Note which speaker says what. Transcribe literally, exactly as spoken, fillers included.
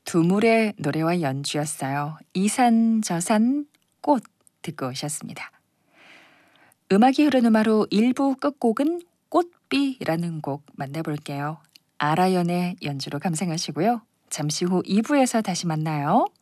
Speaker 1: 두물의 노래와 연주였어요. 이산 저산 꽃 듣고 오셨습니다. 음악이 흐르는 음악으로 일 부 끝곡은 꽃비라는 곡 만나볼게요. 아라연의 연주로 감상하시고요. 잠시 후 이 부에서 다시 만나요.